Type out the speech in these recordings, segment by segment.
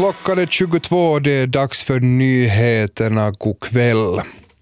Klockan är 22, det är dags för nyheterna. God kväll.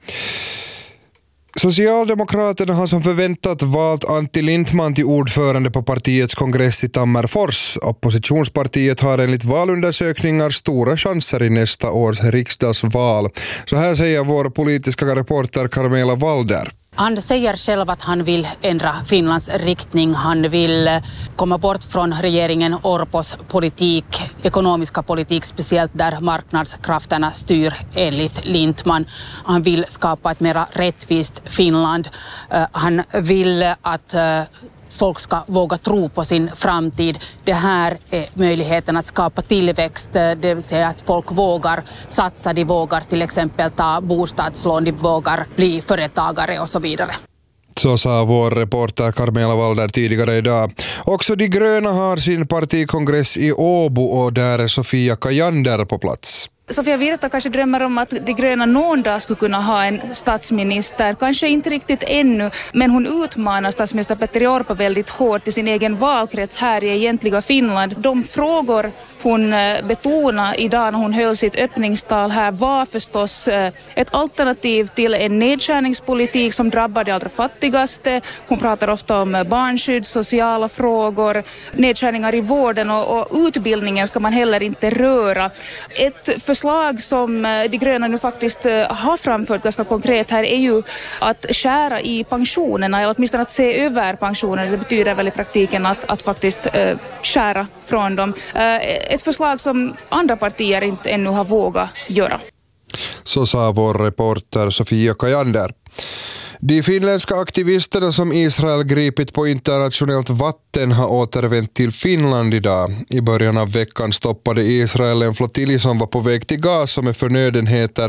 Socialdemokraterna har som förväntat valt Antti Lindman till ordförande på partiets kongress i Tammerfors. Oppositionspartiet har enligt valundersökningar stora chanser i nästa års riksdagsval. Så här säger vår politiska reporter Carmela Walder. Han säger själv att han vill ändra Finlands riktning. Han vill komma bort från regeringen Orpos politik, ekonomiska politik, speciellt där marknadskrafterna styr enligt Lindman. Han vill skapa ett mer rättvist Finland. Han vill att folk ska våga tro på sin framtid. Det här är möjligheten att skapa tillväxt, det vill säga att folk vågar satsa, de vågar till exempel ta bostadslån, de vågar bli företagare och så vidare. Så sa vår reporter Carmela Walder tidigare idag. Också de gröna har sin partikongress i Åbo och där är Sofia Kajander på plats. Sofia Virta kanske drömmer om att de gröna någon dag skulle kunna ha en statsminister. Kanske inte riktigt ännu, men hon utmanar statsminister Petteri Orpo väldigt hårt i sin egen valkrets här i egentliga Finland. De frågor hon betonade idag när hon höll sitt öppningstal här var förstås ett alternativ till en nedskärningspolitik som drabbar de allra fattigaste. Hon pratar ofta om barnskydd, sociala frågor, nedskärningar i vården och utbildningen ska man heller inte röra. Ett förslag som de gröna nu faktiskt har framfört ganska konkret här är ju att skära i pensionerna eller åtminstone att se över pensionerna. Det betyder väl i praktiken att faktiskt skära från dem. Ett förslag som andra partier inte ännu har vågat göra. Så sa vår reporter Sofia Kajander. De finländska aktivisterna som Israel gripit på internationellt vatten har återvänt till Finland idag. I början av veckan stoppade Israel en flottilj som var på väg till Gaza med förnödenheter